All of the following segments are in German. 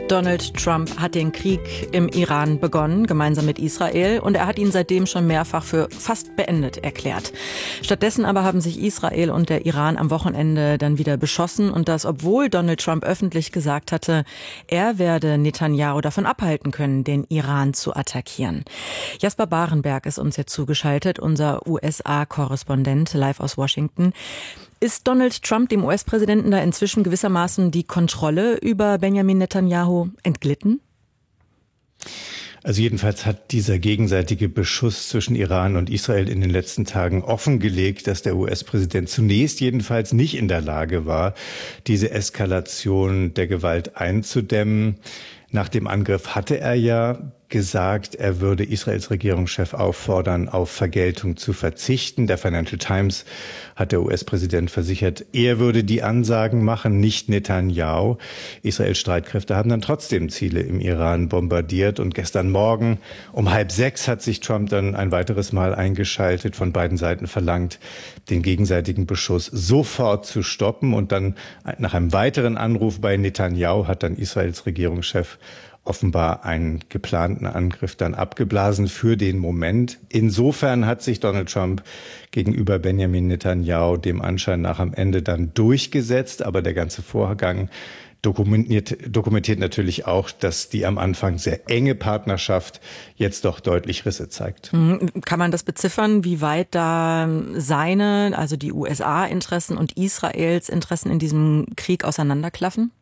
Donald Trump hat den Krieg im Iran begonnen, gemeinsam mit Israel, und er hat ihn seitdem schon mehrfach für fast beendet erklärt. Stattdessen aber haben sich Israel und der Iran am Wochenende dann wieder beschossen, und das, obwohl Donald Trump öffentlich gesagt hatte, er werde Netanyahu davon abhalten können, den Iran zu attackieren. Jasper Barenberg ist uns jetzt zugeschaltet, unser USA-Korrespondent live aus Washington. Ist Donald Trump, dem US-Präsidenten, da inzwischen gewissermaßen die Kontrolle über Benjamin Netanyahu entglitten? Also jedenfalls hat dieser gegenseitige Beschuss zwischen Iran und Israel in den letzten Tagen offengelegt, dass der US-Präsident zunächst jedenfalls nicht in der Lage war, diese Eskalation der Gewalt einzudämmen. Nach dem Angriff hatte er ja gesagt, er würde Israels Regierungschef auffordern, auf Vergeltung zu verzichten. Der Financial Times hat der US-Präsident versichert, er würde die Ansagen machen, nicht Netanyahu. Israels Streitkräfte haben dann trotzdem Ziele im Iran bombardiert. Und gestern Morgen um 5:30 hat sich Trump dann ein weiteres Mal eingeschaltet, von beiden Seiten verlangt, den gegenseitigen Beschuss sofort zu stoppen. Und dann nach einem weiteren Anruf bei Netanyahu hat dann Israels Regierungschef offenbar einen geplanten Angriff dann abgeblasen für den Moment. Insofern hat sich Donald Trump gegenüber Benjamin Netanyahu dem Anschein nach am Ende dann durchgesetzt. Aber der ganze Vorgang dokumentiert natürlich auch, dass die am Anfang sehr enge Partnerschaft jetzt doch deutlich Risse zeigt. Kann man das beziffern, wie weit da seine, also die USA-Interessen und Israels Interessen in diesem Krieg auseinanderklaffen?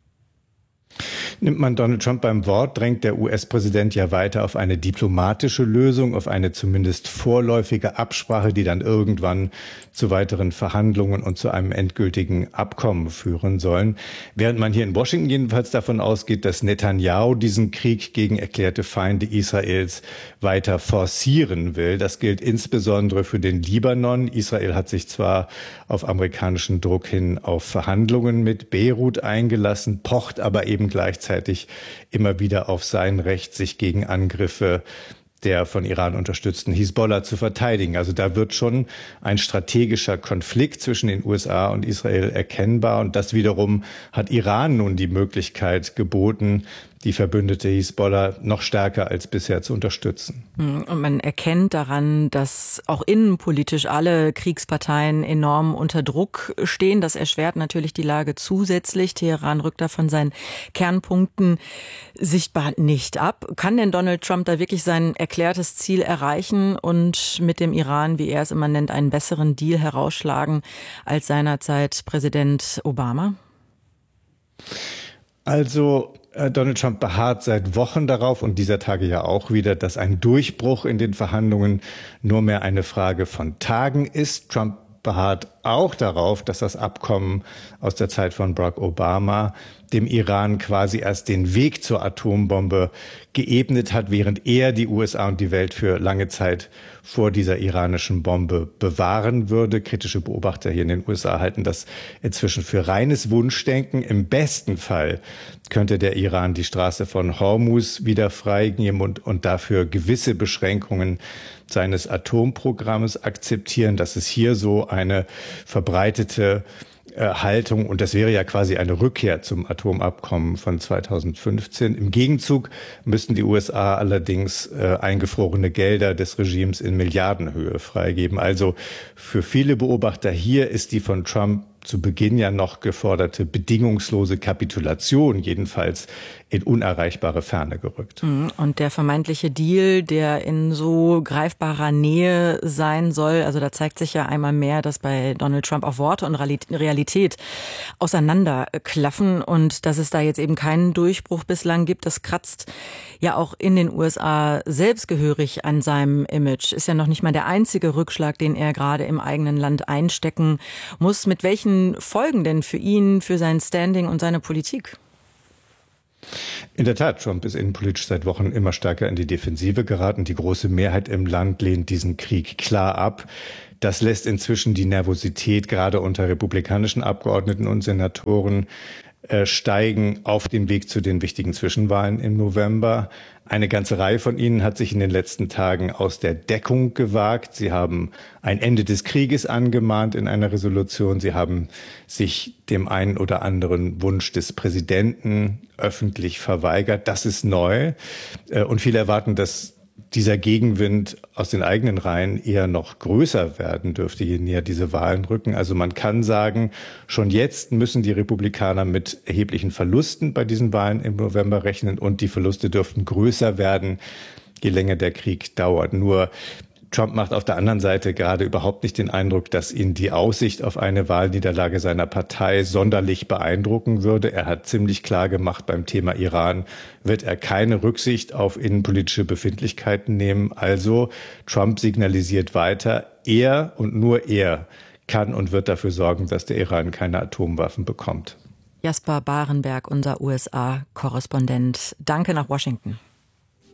Nimmt man Donald Trump beim Wort, drängt der US-Präsident ja weiter auf eine diplomatische Lösung, auf eine zumindest vorläufige Absprache, die dann irgendwann zu weiteren Verhandlungen und zu einem endgültigen Abkommen führen sollen. Während man hier in Washington jedenfalls davon ausgeht, dass Netanyahu diesen Krieg gegen erklärte Feinde Israels weiter forcieren will. Das gilt insbesondere für den Libanon. Israel hat sich zwar auf amerikanischen Druck hin auf Verhandlungen mit Beirut eingelassen, pocht aber eben gleichzeitig immer wieder auf sein Recht, sich gegen Angriffe der von Iran unterstützten Hisbollah zu verteidigen. Also da wird schon ein strategischer Konflikt zwischen den USA und Israel erkennbar. Und das wiederum hat Iran nun die Möglichkeit geboten, die verbündete Hisbollah noch stärker als bisher zu unterstützen. Und man erkennt daran, dass auch innenpolitisch alle Kriegsparteien enorm unter Druck stehen. Das erschwert natürlich die Lage zusätzlich. Teheran rückt da von seinen Kernpunkten sichtbar nicht ab. Kann denn Donald Trump da wirklich sein erklärtes Ziel erreichen und mit dem Iran, wie er es immer nennt, einen besseren Deal herausschlagen als seinerzeit Präsident Obama? Also Donald Trump beharrt seit Wochen darauf und dieser Tage ja auch wieder, dass ein Durchbruch in den Verhandlungen nur mehr eine Frage von Tagen ist. Trump beharrt auch darauf, dass das Abkommen aus der Zeit von Barack Obama dem Iran quasi erst den Weg zur Atombombe geebnet hat, während er die USA und die Welt für lange Zeit vor dieser iranischen Bombe bewahren würde. Kritische Beobachter hier in den USA halten das inzwischen für reines Wunschdenken. Im besten Fall könnte der Iran die Straße von Hormuz wieder freigeben und dafür gewisse Beschränkungen seines Atomprogramms akzeptieren. Das ist hier so eine verbreitete Haltung, und das wäre ja quasi eine Rückkehr zum Atomabkommen von 2015. Im Gegenzug müssten die USA allerdings eingefrorene Gelder des Regimes in Milliardenhöhe freigeben. Also für viele Beobachter hier ist die von Trump zu Beginn ja noch geforderte bedingungslose Kapitulation jedenfalls in unerreichbare Ferne gerückt. Und der vermeintliche Deal, der in so greifbarer Nähe sein soll, also da zeigt sich ja einmal mehr, dass bei Donald Trump auch Worte und Realität auseinanderklaffen, und dass es da jetzt eben keinen Durchbruch bislang gibt, das kratzt ja auch in den USA selbst gehörig an seinem Image. Ist ja noch nicht mal der einzige Rückschlag, den er gerade im eigenen Land einstecken muss. Mit welchen Folgen denn für ihn, für sein Standing und seine Politik? In der Tat, Trump ist innenpolitisch seit Wochen immer stärker in die Defensive geraten. Die große Mehrheit im Land lehnt diesen Krieg klar ab. Das lässt inzwischen die Nervosität gerade unter republikanischen Abgeordneten und Senatoren steigen auf dem Weg zu den wichtigen Zwischenwahlen im November. Eine ganze Reihe von ihnen hat sich in den letzten Tagen aus der Deckung gewagt. Sie haben ein Ende des Krieges angemahnt in einer Resolution. Sie haben sich dem einen oder anderen Wunsch des Präsidenten öffentlich verweigert. Das ist neu. Und viele erwarten, dass dieser Gegenwind aus den eigenen Reihen eher noch größer werden dürfte, je näher diese Wahlen rücken. Also man kann sagen, schon jetzt müssen die Republikaner mit erheblichen Verlusten bei diesen Wahlen im November rechnen und die Verluste dürften größer werden, je länger der Krieg dauert. Nur Trump macht auf der anderen Seite gerade überhaupt nicht den Eindruck, dass ihn die Aussicht auf eine Wahlniederlage seiner Partei sonderlich beeindrucken würde. Er hat ziemlich klar gemacht, beim Thema Iran wird er keine Rücksicht auf innenpolitische Befindlichkeiten nehmen. Also Trump signalisiert weiter, er und nur er kann und wird dafür sorgen, dass der Iran keine Atomwaffen bekommt. Jasper Barenberg, unser USA-Korrespondent. Danke nach Washington.